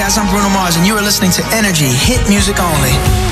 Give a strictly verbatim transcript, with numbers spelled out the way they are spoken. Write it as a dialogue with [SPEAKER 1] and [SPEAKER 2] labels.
[SPEAKER 1] guys, I'm Bruno Mars, and you are listening to Energy, hit music only.